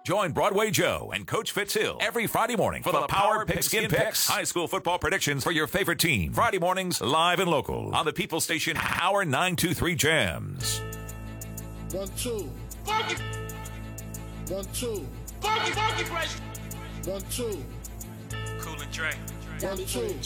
Join Broadway Joe and Coach Fitzhill every Friday morning for the Power Pigskin Picks. High school football predictions for your favorite team. Friday mornings, live and local on the People Station Power 923 Jams. 1, 2. Funky. 1, 2. Funky fresh. 1, 2. Cool and Dre. 1, 2.